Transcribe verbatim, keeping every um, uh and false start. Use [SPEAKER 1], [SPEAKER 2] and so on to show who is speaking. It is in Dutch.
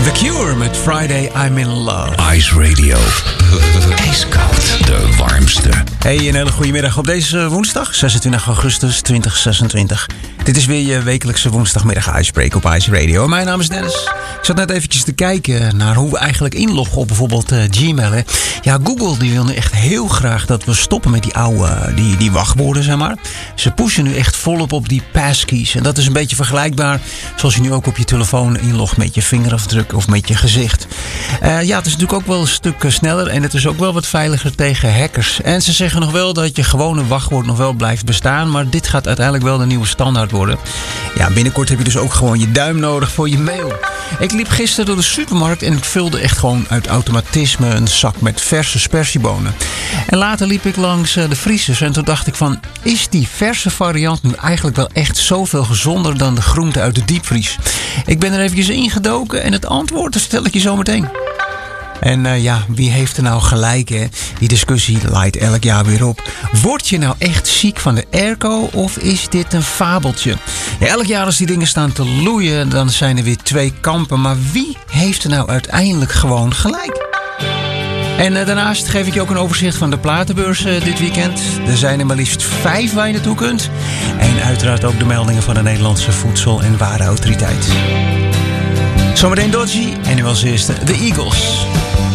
[SPEAKER 1] The Cure met Friday I'm in Love.
[SPEAKER 2] Ice Radio. IJskoud. De warmste.
[SPEAKER 1] Hey, een hele goede middag op deze woensdag, zesentwintig augustus tweeduizend zesentwintig. Dit is weer je wekelijkse woensdagmiddag Icebreak op Ice Radio. Mijn naam is Dennis. Ik zat net eventjes te kijken naar hoe we eigenlijk inloggen op bijvoorbeeld uh, Gmail. Hè. Ja, Google die wil nu echt heel graag dat we stoppen met die oude die, die wachtwoorden, zeg maar. Ze pushen nu echt volop op die passkeys. En dat is een beetje vergelijkbaar zoals je nu ook op je telefoon inlogt met je vingerafdruk of met je gezicht. Uh, ja, het is natuurlijk ook wel een stuk sneller en het is ook wel wat veiliger tegen hackers. En ze zeggen nog wel dat je gewone wachtwoord nog wel blijft bestaan, maar dit gaat uiteindelijk wel de nieuwe standaard worden. Ja, binnenkort heb je dus ook gewoon je duim nodig voor je mail. Ik liep gisteren door de supermarkt en ik vulde echt gewoon uit automatisme een zak met verse spersiebonen. En later liep ik langs de vriezers en toen dacht ik van, is die verse variant nu eigenlijk wel echt zoveel gezonder dan de groente uit de diepvries? Ik ben er eventjes ingedoken en het antwoord dat stel ik je zo meteen. En uh, ja, wie heeft er nou gelijk, hè? Die discussie leidt elk jaar weer op. Word je nou echt ziek van de airco of is dit een fabeltje? Ja, elk jaar als die dingen staan te loeien, dan zijn er weer twee kampen. Maar wie heeft er nou uiteindelijk gewoon gelijk? En uh, daarnaast geef ik je ook een overzicht van de platenbeurs uh, dit weekend. Er zijn er maar liefst vijf waar je naartoe kunt. En uiteraard ook de meldingen van de Nederlandse Voedsel- en Warenautoriteit. Zometeen Dodgy en nu als eerste de Eagles.